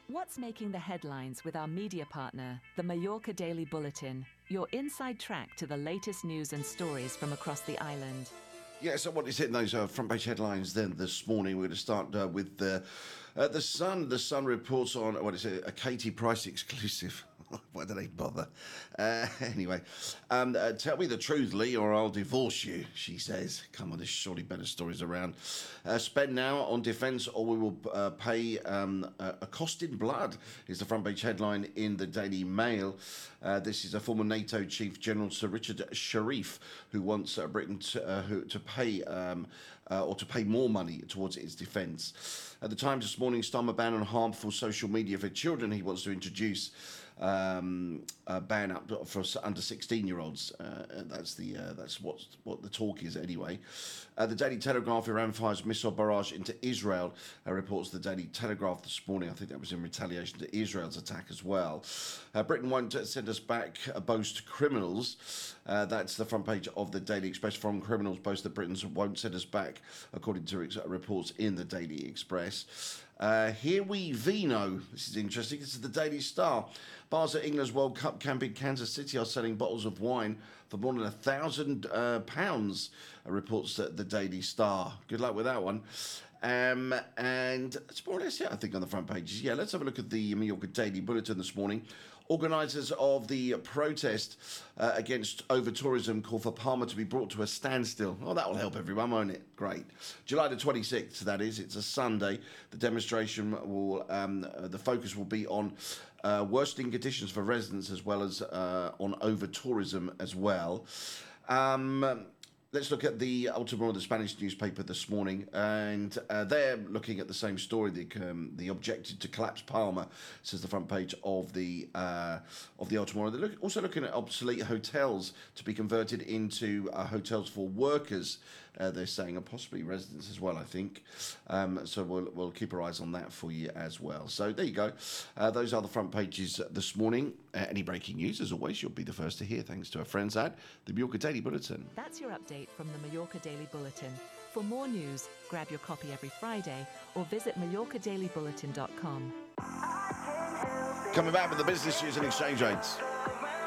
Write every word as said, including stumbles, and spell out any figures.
What's making the headlines with our media partner, the Mallorca Daily Bulletin, your inside track to the latest news and stories from across the island. Yeah, so what is hitting those uh, front page headlines then this morning? We're going to start uh, with the uh, the Sun. The Sun reports on what is it, a Katie Price exclusive. Why do they bother? Uh, anyway, um, uh, tell me the truth, Lee, or I'll divorce you, she says. Come on, there's surely better stories around. Uh, spend now on defence or we will uh, pay um, a, a cost in blood is the front page headline in the Daily Mail. Uh, this is a former NATO Chief General Sir Richard Sharif who wants uh, Britain to, uh, who, to pay um, uh, or to pay more money towards its defence. At the Times this morning, Starmer ban on harmful social media for children. He wants to introduce um, a ban up for under sixteen-year-olds. Uh, that's the uh, that's what what the talk is anyway. Uh, the Daily Telegraph: Iran fires missile barrage into Israel. Uh, reports the Daily Telegraph this morning. I think that was in retaliation to Israel's attack as well. Uh, Britain won't send us back. Uh, boast criminals. Uh, that's the front page of the Daily Express. Foreign criminals boast that Britain won't send us back, according to reports in the Daily Express. Uh, here we Vino. This is interesting. This is the Daily Star. Bars at England's World Cup camp in Kansas City are selling bottles of wine for more than a thousand uh, pounds, uh, reports the, the Daily Star. Good luck with that one. Um, and it's more or less it, I think, on the front pages. Yeah, let's have a look at the Mallorca Daily Bulletin this morning. Organisers of the protest uh, against over-tourism call for Palma to be brought to a standstill. Oh, that will help everyone, won't it? Great. July the twenty-sixth, that is. It's a Sunday. The demonstration will, um, uh, the focus will be on uh, worsening conditions for residents as well as uh, on over-tourism as well. Um... Let's look at the Ultima, the Spanish newspaper this morning, and uh, they're looking at the same story. The, um, the objected to collapse Palma, says the front page of the uh, of the Ultima. They're look, also looking at obsolete hotels to be converted into uh, hotels for workers. Uh, they're saying, and possibly residents as well, I think. Um, so we'll we'll keep our eyes on that for you as well. So there you go. Uh, those are the front pages this morning. Uh, any breaking news, as always, you'll be the first to hear, thanks to our friends at the Mallorca Daily Bulletin. That's your update from the Mallorca Daily Bulletin. For more news, grab your copy every Friday or visit Mallorca Daily Bulletin dot com. Coming back with the business news and exchange rates.